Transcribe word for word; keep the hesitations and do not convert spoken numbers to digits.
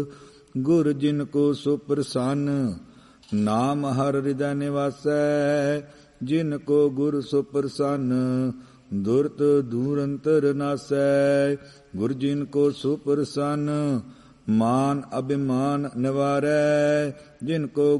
ਗੁਰ ਜਿਨ ਕੋ ਸੋ ਪ੍ਰਸੰਨ, ਨਾਮ ਹਰ ਹਿਰਦੈ ਨਿਵਾਸੈ। ਜਿਨ ਕੋ ਗੁਰ ਸੋ ਪ੍ਰਸੰਨ, ਦੁਰਤ ਦੂਰ ਅੰਤਰ ਨਾਸੈ। ਗੁਰ ਜਿਨ ਕੋ ਸੋ ਪ੍ਰਸੰਨ, ਮਾਨ ਅਭਿਮਾਨ ਨਿਵਾਰੈ। ਜਿਨ ਕੋ